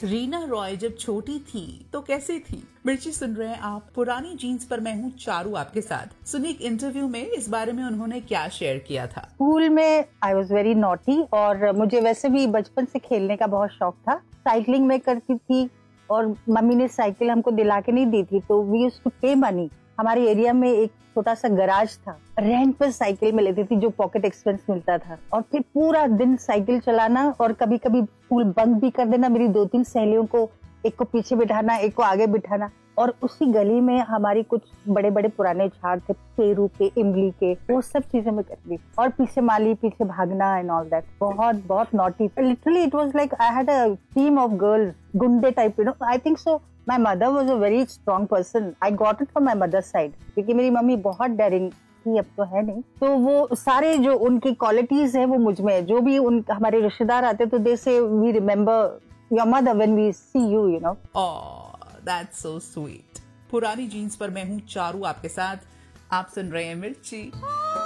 रीना रॉय जब छोटी थी तो कैसी थी? मिर्ची सुन रहे हैं आप पुरानी जीन्स पर। मैं हूँ चारू आपके साथ। सुनिए एक इंटरव्यू में इस बारे में उन्होंने क्या शेयर किया था। स्कूल में आई वॉज वेरी नॉटी और मुझे वैसे भी बचपन से खेलने का बहुत शौक था। साइकिलिंग में करती थी और मम्मी ने साइकिल हमको दिला के नहीं दी थी, तो वी यूज्ड टू पे मनी। हमारे एरिया में एक छोटा सा गराज था, रेंट पर साइकिल में लेती थी जो पॉकेट एक्सपेंस मिलता था, और फिर पूरा दिन साइकिल चलाना और कभी कभी स्कूल बंक भी कर देना। मेरी 2-3 सहेलियों को, एक को पीछे बिठाना, एक को आगे बिठाना, और उसी गली में हमारी कुछ बड़े बड़े पुराने झाड़ थे, पेरू के, इमली के, वो सब चीजें मैं करती, और पीछे माली पीछे भागना एंड ऑल दैट। बहुत बहुत naughty. Literally it was like I had a team of girls, गुंडे type, you know. I think so my mother was a very strong person. I got it from my mother side, क्योंकि मेरी mummy बहुत dairying थी, अब तो है नहीं। तो वो सारे जो उनकी क्वालिटीज है वो मुझ में है। जो भी हमारे रिश्तेदार आते तो दे से we remember your mother when we C you, you know. That's so sweet. पुरानी जीन्स पर मैं हूँ चारू आपके साथ। आप सुन रहे हैं मिर्ची।